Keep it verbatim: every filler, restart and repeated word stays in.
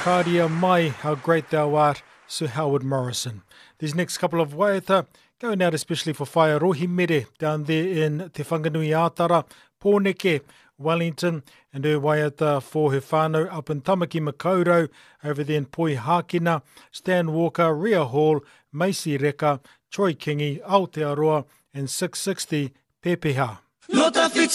Karia mai, how great thou art, Sir Howard Morrison. These next couple of waiata going out especially for Whaiarohi Mere down there in Te Whanganui Atara, Pōneke, Wellington, and her waiata for her whānau up in Tamaki Makaurau, over there in Poi Hakina, Stan Walker, Ria Hall, Macy Reka, Troy Kingi, Aotearoa, and six sixty Pepeha.